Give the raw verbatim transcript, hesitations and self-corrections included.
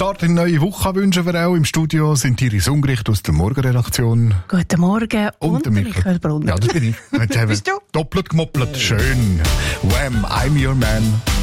Start in eine neue Woche wünschen wir auch. Im Studio sind Iris Ungericht aus der Morgenredaktion. Guten Morgen. Und, und der Michael. Michael Brunner. Ja, das bin ich. Jetzt haben wir Bist du? doppelt gemoppelt. Schön. Wham, I'm your man.